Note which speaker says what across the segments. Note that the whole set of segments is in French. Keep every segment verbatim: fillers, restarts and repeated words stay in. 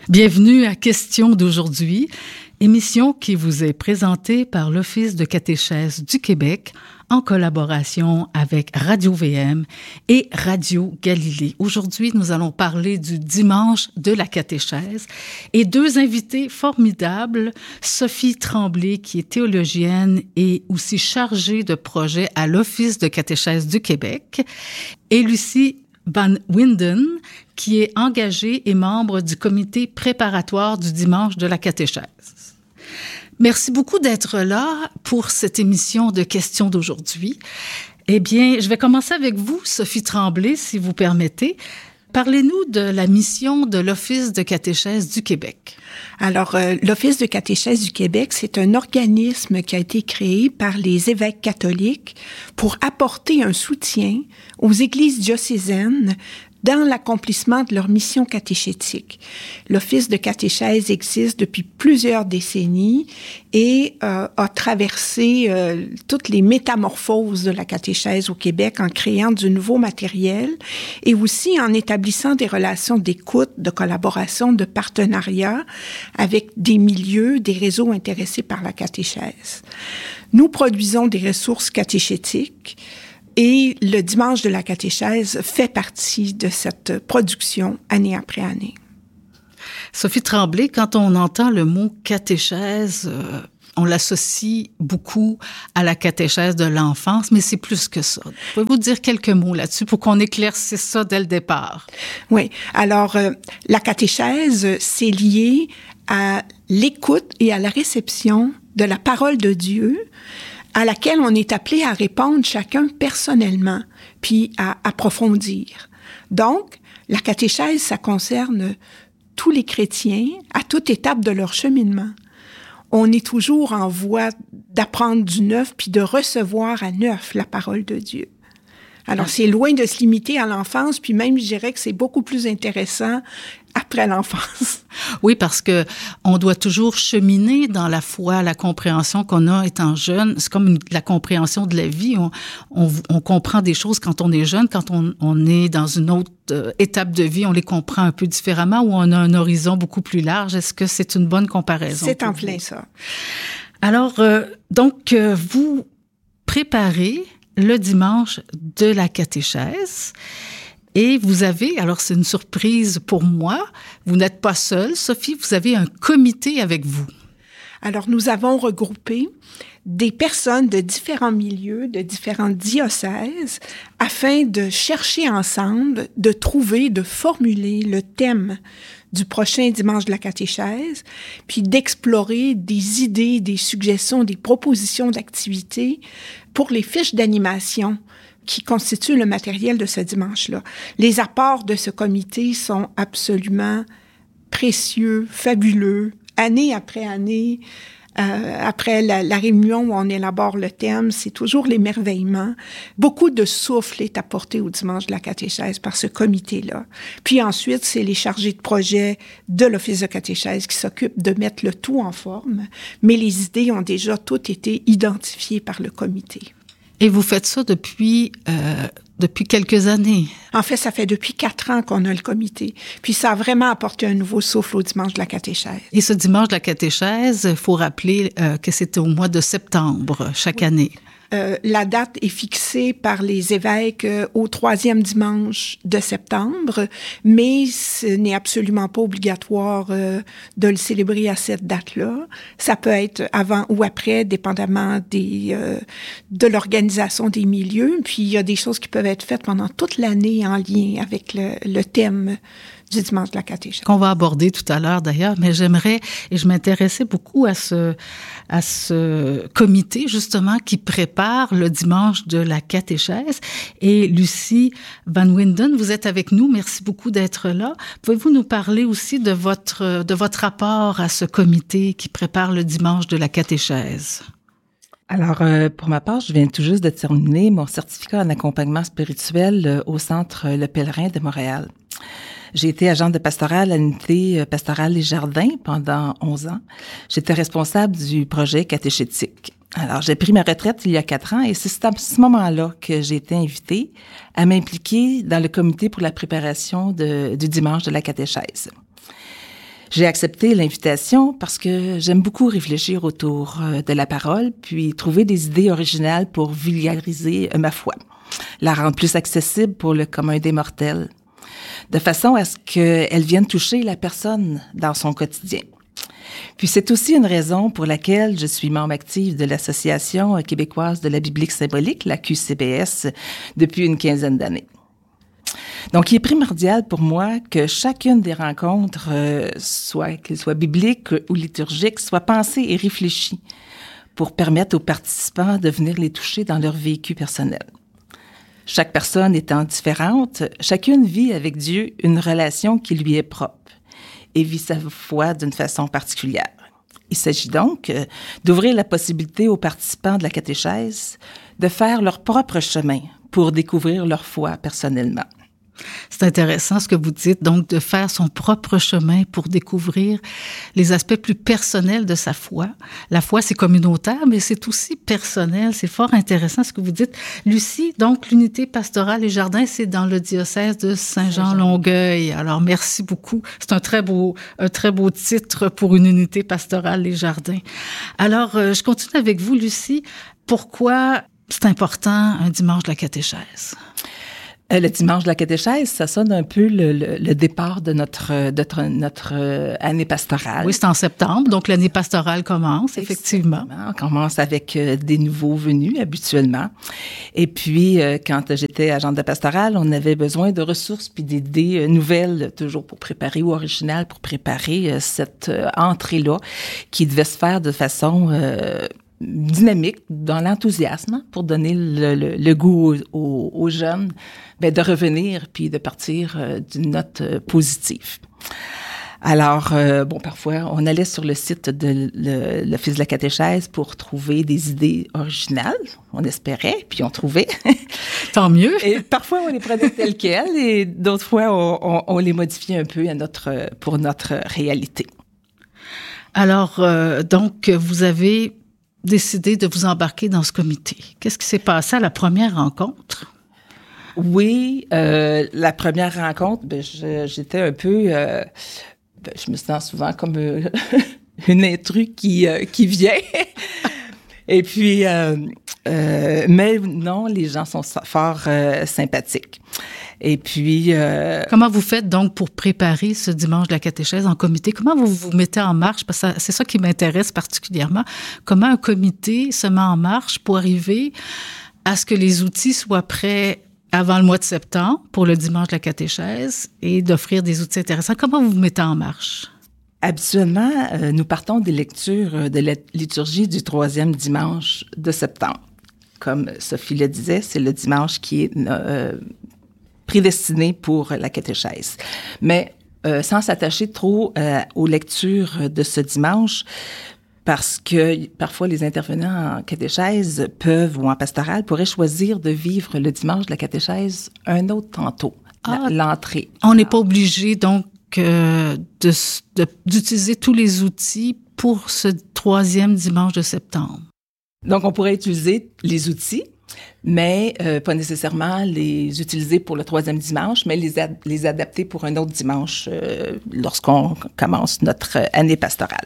Speaker 1: Bienvenue à Question d'aujourd'hui, émission qui vous est présentée par l'Office de catéchèse du Québec en collaboration avec Radio-V M et Radio-Galilée. Aujourd'hui, nous allons parler du dimanche de la catéchèse et deux invités formidables, Sophie Tremblay, qui est théologienne et aussi chargée de projet à l'Office de catéchèse du Québec, et Lucie Van Winden, qui est engagée et membre du comité préparatoire du dimanche de la catéchèse. Merci beaucoup d'être là pour cette émission de questions d'aujourd'hui. Eh bien, je vais commencer avec vous, Sophie Tremblay, si vous permettez. Parlez-nous de la mission de l'Office de catéchèse du Québec.
Speaker 2: Alors, euh, l'Office de catéchèse du Québec, c'est un organisme qui a été créé par les évêques catholiques pour apporter un soutien aux églises diocésaines dans l'accomplissement de leur mission catéchétique. L'Office de catéchèse existe depuis plusieurs décennies et euh, a traversé euh, toutes les métamorphoses de la catéchèse au Québec en créant du nouveau matériel et aussi en établissant des relations d'écoute, de collaboration, de partenariat avec des milieux, des réseaux intéressés par la catéchèse. Nous produisons des ressources catéchétiques. Et le dimanche de la catéchèse fait partie de cette production année après année.
Speaker 1: Sophie Tremblay, quand on entend le mot catéchèse, euh, on l'associe beaucoup à la catéchèse de l'enfance, mais c'est plus que ça. Pouvez-vous dire quelques mots là-dessus pour qu'on éclaircisse ça dès le départ?
Speaker 2: Oui. Alors, euh, la catéchèse, c'est lié à l'écoute et à la réception de la parole de Dieu, à laquelle on est appelé à répondre chacun personnellement, puis à approfondir. Donc, la catéchèse, ça concerne tous les chrétiens à toute étape de leur cheminement. On est toujours en voie d'apprendre du neuf, puis de recevoir à neuf la parole de Dieu. Alors, c'est loin de se limiter à l'enfance, puis même, je dirais que c'est beaucoup plus intéressant après l'enfance.
Speaker 1: Oui, parce que on doit toujours cheminer dans la foi, la compréhension qu'on a étant jeune. C'est comme une, la compréhension de la vie. On, on, on comprend des choses quand on est jeune, quand on, on est dans une autre euh, étape de vie, on les comprend un peu différemment ou on a un horizon beaucoup plus large. Est-ce que c'est une bonne comparaison?
Speaker 2: C'est en plein ça.
Speaker 1: Alors, euh, donc, euh, vous préparez le dimanche de la catéchèse. Et vous avez, alors c'est une surprise pour moi, vous n'êtes pas seule, Sophie, vous avez un comité avec vous.
Speaker 2: Alors, nous avons regroupé des personnes de différents milieux, de différents diocèses, afin de chercher ensemble, de trouver, de formuler le thème du prochain dimanche de la catéchèse, puis d'explorer des idées, des suggestions, des propositions d'activités pour les fiches d'animation qui constituent le matériel de ce dimanche-là. Les apports de ce comité sont absolument précieux, fabuleux, année après année. Euh, après la, la réunion où on élabore le thème, c'est toujours l'émerveillement. Beaucoup de souffle est apporté au dimanche de la catéchèse par ce comité-là. Puis ensuite, c'est les chargés de projet de l'Office de catéchèse qui s'occupent de mettre le tout en forme, mais les idées ont déjà toutes été identifiées par le comité.
Speaker 1: Et vous faites ça depuis euh, depuis quelques années.
Speaker 2: En fait, ça fait depuis quatre ans qu'on a le comité. Puis ça a vraiment apporté un nouveau souffle au dimanche de la catéchèse.
Speaker 1: Et ce dimanche de la catéchèse, il faut rappeler euh, que c'était au mois de septembre chaque oui. année.
Speaker 2: Euh, la date est fixée par les évêques euh, au troisième dimanche de septembre, mais ce n'est absolument pas obligatoire euh, de le célébrer à cette date-là. Ça peut être avant ou après, dépendamment des, euh, de l'organisation des milieux. Puis il y a des choses qui peuvent être faites pendant toute l'année en lien avec le, le thème du dimanche de la catéchèse.
Speaker 1: Qu'on va aborder tout à l'heure d'ailleurs, mais j'aimerais, et je m'intéressais beaucoup à ce, à ce comité justement qui prépare le dimanche de la catéchèse. Et Lucie Van Winden, vous êtes avec nous, merci beaucoup d'être là. Pouvez-vous nous parler aussi de votre, de votre rapport à ce comité qui prépare le dimanche de la catéchèse?
Speaker 3: Alors, euh, pour ma part, je viens tout juste de terminer mon certificat en accompagnement spirituel euh, au Centre Le Pèlerin de Montréal. J'ai été agente de pastorale à l'unité pastorale Les Jardins pendant onze ans. J'étais responsable du projet catéchétique. Alors, j'ai pris ma retraite il y a quatre ans et c'est à ce moment-là que j'ai été invitée à m'impliquer dans le comité pour la préparation de, du dimanche de la catéchèse. J'ai accepté l'invitation parce que j'aime beaucoup réfléchir autour de la parole, puis trouver des idées originales pour vulgariser ma foi, la rendre plus accessible pour le commun des mortels, de façon à ce qu'elle vienne toucher la personne dans son quotidien. Puis c'est aussi une raison pour laquelle je suis membre active de l'Association québécoise de la biblique symbolique, la Q C B S, depuis une quinzaine d'années. Donc, il est primordial pour moi que chacune des rencontres, euh, soit qu'elles soient bibliques ou liturgiques, soit pensée et réfléchie pour permettre aux participants de venir les toucher dans leur vécu personnel. Chaque personne étant différente, chacune vit avec Dieu une relation qui lui est propre et vit sa foi d'une façon particulière. Il s'agit donc euh, d'ouvrir la possibilité aux participants de la catéchèse de faire leur propre chemin pour découvrir leur foi personnellement.
Speaker 1: C'est intéressant ce que vous dites, donc de faire son propre chemin pour découvrir les aspects plus personnels de sa foi. La foi, c'est communautaire, mais c'est aussi personnel. C'est fort intéressant ce que vous dites. Lucie, donc l'unité pastorale Les Jardins, c'est dans le diocèse de Saint-Jean-Longueuil. Alors, merci beaucoup. C'est un très beau, un très beau titre pour une unité pastorale Les Jardins. Alors, euh, je continue avec vous, Lucie. Pourquoi c'est important un dimanche de la catéchèse?
Speaker 3: Euh, le dimanche de la catéchèse, ça sonne un peu le, le, le départ de notre, de notre, notre euh, année pastorale.
Speaker 1: Oui, c'est en septembre, donc l'année pastorale commence, effectivement.
Speaker 3: Exactement. On commence avec euh, des nouveaux venus, habituellement. Et puis, euh, quand j'étais agente de pastorale, on avait besoin de ressources puis d'idées euh, nouvelles, toujours pour préparer, ou originales, pour préparer euh, cette euh, entrée-là, qui devait se faire de façon Euh, dynamique, dans l'enthousiasme, pour donner le, le, le goût aux, aux, aux jeunes, ben de revenir puis de partir euh, d'une note euh, positive. Alors, euh, bon, parfois, on allait sur le site de le, l'Office de la catéchèse pour trouver des idées originales, on espérait, puis on trouvait.
Speaker 1: Tant mieux!
Speaker 3: Et parfois, on les prenait telles quelles, et d'autres fois, on, on, on les modifiait un peu à notre, pour notre réalité.
Speaker 1: Alors, euh, donc, vous avez décidé de vous embarquer dans ce comité. Qu'est-ce qui s'est passé à la première rencontre?
Speaker 3: Oui, euh, la première rencontre, ben, je, j'étais un peu... Euh, ben, je me sens souvent comme euh, une intrus qui, euh, qui vient. Et puis, euh, euh, mais non, les gens sont fort euh, sympathiques. Et puis... Euh,
Speaker 1: Comment vous faites donc pour préparer ce dimanche de la catéchèse en comité? Comment vous vous mettez en marche? Parce que c'est ça qui m'intéresse particulièrement. Comment un comité se met en marche pour arriver à ce que les outils soient prêts avant le mois de septembre pour le dimanche de la catéchèse et d'offrir des outils intéressants? Comment vous vous mettez en marche?
Speaker 3: Habituellement, euh, nous partons des lectures de la liturgie du troisième dimanche de septembre. Comme Sophie le disait, c'est le dimanche qui est euh, prédestiné pour la catéchèse. Mais euh, sans s'attacher trop euh, aux lectures de ce dimanche, parce que parfois les intervenants en catéchèse peuvent, ou en pastorale, pourraient choisir de vivre le dimanche de la catéchèse un autre tantôt, ah, la, l'entrée.
Speaker 1: On n'est pas obligé, donc, euh, de, de, d'utiliser tous les outils pour ce troisième dimanche de septembre.
Speaker 3: Donc, on pourrait utiliser les outils, mais euh, pas nécessairement les utiliser pour le troisième dimanche, mais les, ad- les adapter pour un autre dimanche euh, lorsqu'on commence notre année pastorale.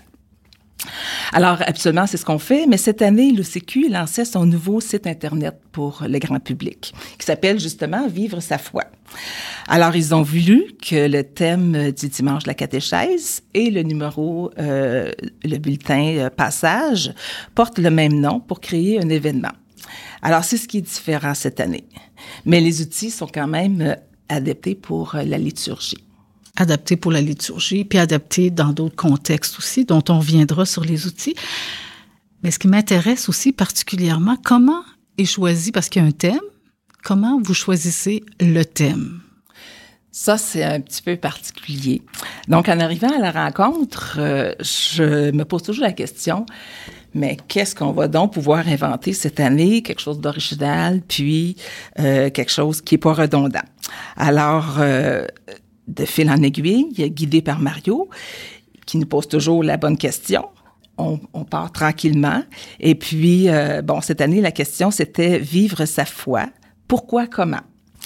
Speaker 3: Alors, absolument, c'est ce qu'on fait, mais cette année, l'O C Q lançait son nouveau site Internet pour le grand public, qui s'appelle justement « Vivre sa foi ». Alors, ils ont voulu que le thème du dimanche de la catéchèse et le numéro, euh, le bulletin euh, passage, portent le même nom pour créer un événement. Alors, c'est ce qui est différent cette année. Mais les outils sont quand même euh, adaptés pour euh, la liturgie.
Speaker 1: Adapté pour la liturgie, puis adapté dans d'autres contextes aussi, dont on viendra sur les outils. Mais ce qui m'intéresse aussi particulièrement, comment est choisi, parce qu'il y a un thème, comment vous choisissez le thème?
Speaker 3: Ça, c'est un petit peu particulier. Donc, en arrivant à la rencontre, euh, je me pose toujours la question, mais qu'est-ce qu'on va donc pouvoir inventer cette année? Quelque chose d'original, puis euh, quelque chose qui n'est pas redondant. Alors, euh, de fil en aiguille, guidé par Mario, qui nous pose toujours la bonne question. On, on part tranquillement. Et puis, euh, bon, cette année, la question, c'était « Vivre sa foi. Pourquoi, comment? »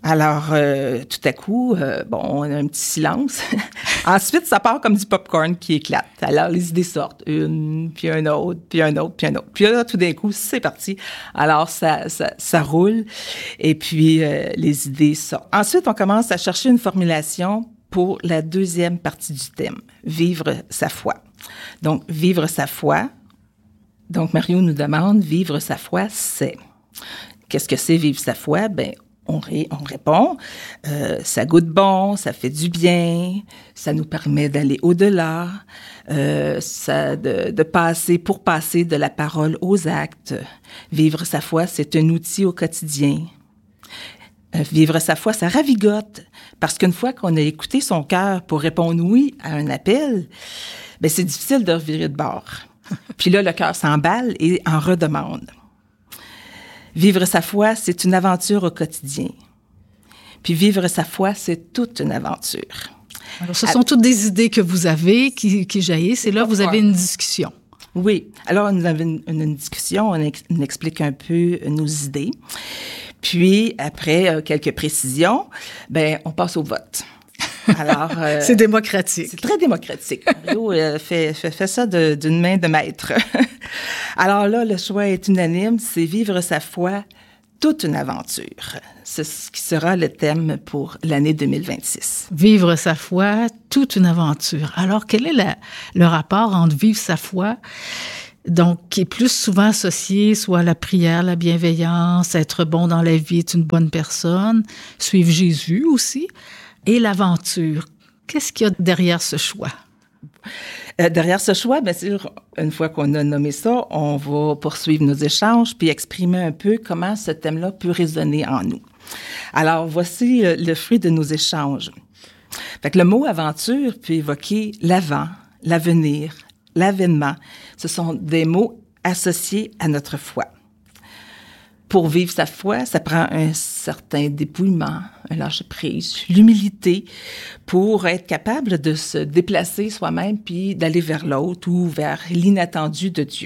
Speaker 3: Alors, euh, tout à coup, euh, bon, on a un petit silence. Ensuite, ça part comme du popcorn qui éclate. Alors, les idées sortent, une, puis un autre, puis un autre, puis un autre. Puis là, tout d'un coup, c'est parti. Alors, ça, ça, ça roule, et puis euh, les idées sortent. Ensuite, on commence à chercher une formulation pour la deuxième partie du thème, vivre sa foi. Donc, vivre sa foi. Donc, Mario nous demande, vivre sa foi, c'est... Qu'est-ce que c'est vivre sa foi? Ben, On, ré, on répond, euh, ça goûte bon, ça fait du bien, ça nous permet d'aller au-delà, euh, ça, de, de passer, pour passer de la parole aux actes. Vivre sa foi, c'est un outil au quotidien. Euh, vivre sa foi, ça ravigote, parce qu'une fois qu'on a écouté son cœur pour répondre oui à un appel, ben c'est difficile de revirer de bord. Puis là, le cœur s'emballe et en redemande. Vivre sa foi, c'est une aventure au quotidien. Puis vivre sa foi, c'est toute une aventure.
Speaker 1: Alors, ce sont toutes des idées que vous avez qui, qui jaillissent, et là, vous avez une discussion.
Speaker 3: Oui. Alors, nous avons une, une, une discussion, on, ex, on explique un peu nos idées. Puis, après euh, quelques précisions, ben, on passe au vote. Alors, euh,
Speaker 1: c'est démocratique.
Speaker 3: C'est très démocratique. Mario euh, fait, fait, fait ça de, d'une main de maître. Alors là, le choix est unanime, c'est vivre sa foi, toute une aventure. C'est ce qui sera le thème pour l'année deux mille vingt-six.
Speaker 1: Vivre sa foi, toute une aventure. Alors, quel est la, le rapport entre vivre sa foi, donc qui est plus souvent associé soit à la prière, la bienveillance, être bon dans la vie, être une bonne personne, suivre Jésus aussi, et l'aventure? Qu'est-ce qu'il y a derrière ce choix?
Speaker 3: Euh, derrière ce choix, bien sûr, une fois qu'on a nommé ça, on va poursuivre nos échanges puis exprimer un peu comment ce thème-là peut résonner en nous. Alors, voici le, le fruit de nos échanges. Fait que le mot « aventure » peut évoquer l'avant, l'avenir, l'avènement. Ce sont des mots associés à notre foi. Pour vivre sa foi, ça prend un certain dépouillement, un lâcher-prise, l'humilité pour être capable de se déplacer soi-même puis d'aller vers l'autre ou vers l'inattendu de Dieu.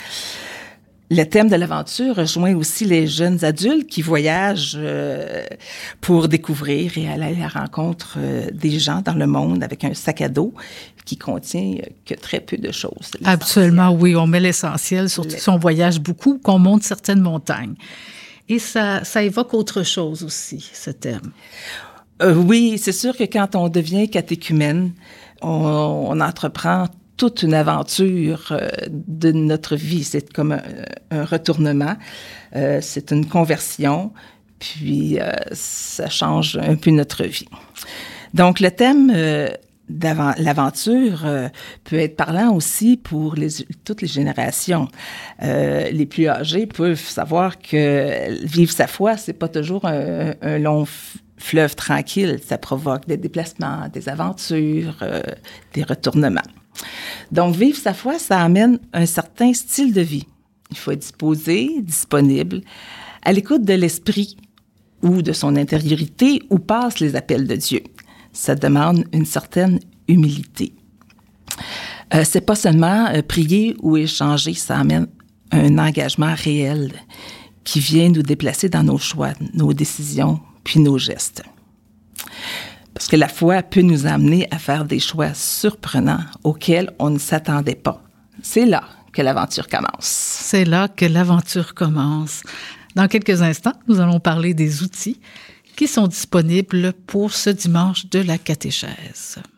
Speaker 3: Le thème de l'aventure rejoint aussi les jeunes adultes qui voyagent euh, pour découvrir et aller à la rencontre euh, des gens dans le monde avec un sac à dos qui contient que très peu de choses.
Speaker 1: Absolument, oui, on met l'essentiel, surtout Les... si on voyage beaucoup, qu'on monte certaines montagnes. Et ça, ça évoque autre chose aussi, ce thème.
Speaker 3: Euh, oui, c'est sûr que quand on devient catéchumène, on, on entreprend toute une aventure euh, de notre vie. C'est comme un, un retournement, euh, c'est une conversion, puis euh, ça change un peu notre vie. Donc, le thème euh, de l'aventure euh, peut être parlant aussi pour les, toutes les générations. Euh, les plus âgés peuvent savoir que vivre sa foi, c'est pas toujours un, un long f- fleuve tranquille. Ça provoque des déplacements, des aventures, euh, des retournements. Donc, vivre sa foi, ça amène un certain style de vie. Il faut être disposé, disponible, à l'écoute de l'esprit ou de son intériorité où passent les appels de Dieu. Ça demande une certaine humilité. Euh, c'est pas seulement euh, prier ou échanger, ça amène un engagement réel qui vient nous déplacer dans nos choix, nos décisions, puis nos gestes. Parce que la foi peut nous amener à faire des choix surprenants auxquels on ne s'attendait pas. C'est là que l'aventure commence.
Speaker 1: C'est là que l'aventure commence. Dans quelques instants, nous allons parler des outils qui sont disponibles pour ce dimanche de la catéchèse.